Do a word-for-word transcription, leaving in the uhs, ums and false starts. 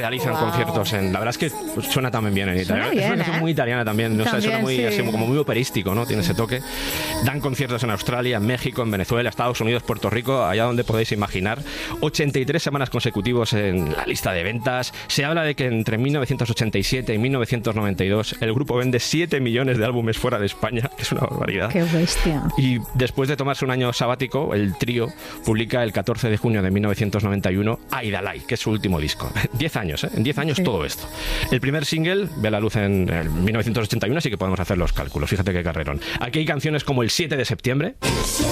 realizan wow. conciertos en... La verdad es que pues, suena también bien en italiano. Suena bien, es una canción ¿eh? muy italiana también, no sé, También, suena muy, sí. así, como muy operístico, ¿no? Tiene ese toque. Dan conciertos en Australia, en México, en Venezuela, Estados Unidos, Puerto Rico, allá donde podéis imaginar. ochenta y tres semanas consecutivos en la lista de ventas. Se habla de que entre mil novecientos ochenta y siete y mil novecientos noventa y dos el grupo vende siete millones de álbumes fuera de España, que es una barbaridad. Qué bestia. Y después de tomarse un año sabático, el trío publica el catorce de junio de mil novecientos noventa y uno Aidalai, que es su último disco. Diez años, ¿eh? En diez años Sí. todo esto. El primer single ve la luz en, en mil novecientos ochenta y uno, así que podemos hacer los cálculos. Fíjate qué carrerón. Aquí hay canciones como El siete de septiembre.